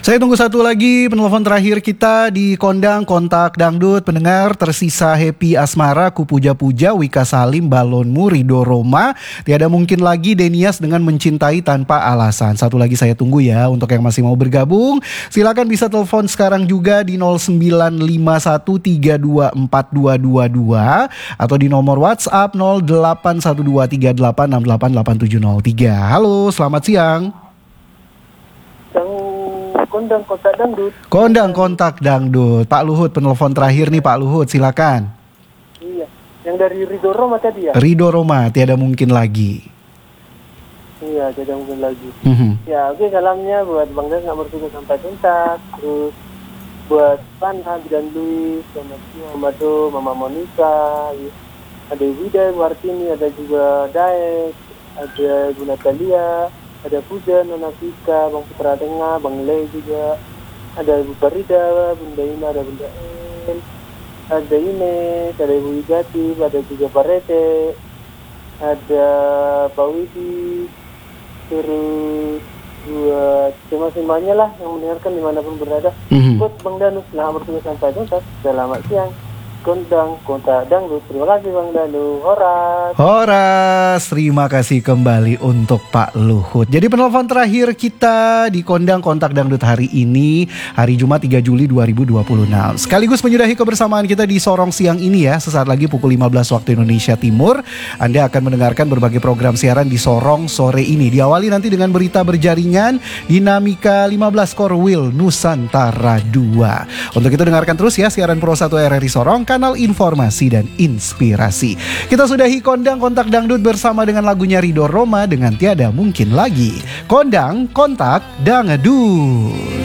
Saya tunggu satu lagi penelpon terakhir kita di Kondang Kontak Dangdut. Pendengar tersisa Happy Asmara, Kupuja-Puja, Wika Salim, Balonmu, Rido Roma. Tiada mungkin lagi Denias dengan Mencintai Tanpa Alasan. Satu lagi saya tunggu ya untuk yang masih mau bergabung. Silakan bisa telepon sekarang juga di 0951324222 atau di nomor WhatsApp 081238688703. Halo, selamat siang. Kondang Kontak Dangdut. Kondang Kontak Dangdut. Pak Luhut, penelpon terakhir nih Pak Luhut, silakan. Iya, yang dari Rido Roma tadi ya? Rido Roma, tiada mungkin lagi. Iya, tiada mungkin lagi. Ya, oke, salamnya buat Bang Dan nggak bertugas sampai tuntas. Terus buat Panha, Bidan Luis, Mado, Mama Monica, ada Ibu Ida, Bu Artini, ada juga Daek, ada Ibu Natalia, ada Puja, Nona Fika, Bang Putra Tengah, Bang Le juga, ada Ibu Farida, Bunda Ina, ada Bunda El, ada Ines, ada Ibu Wigati, ada juga Pak Rete, ada Pak Widi, terus buat semuanya lah yang mendengarkan dimanapun berada. Buat Bang Danu, selamat bertugas sampai tuntas. Selamat siang. Kondang Kontak Dangdut. Terima kasih Bang Danu. Horas. Horas, terima kasih kembali untuk Pak Luhut. Jadi penelpon terakhir kita di Kondang Kontak Dangdut hari ini, hari Jumat 3 Juli 2026. Sekaligus menyudahi kebersamaan kita di Sorong siang ini ya. Sesaat lagi pukul 15 waktu Indonesia Timur, Anda akan mendengarkan berbagai program siaran di Sorong sore ini. Diawali nanti dengan berita berjaringan Dinamika 15 Korwil Nusantara 2. Untuk itu dengarkan terus ya siaran Pro 1 RRI Sorong, kanal informasi dan inspirasi. Kita sudahi Kondang Kontak Dangdut bersama dengan lagunya Rido Roma dengan Tiada Mungkin Lagi. Kondang Kontak Dangdut.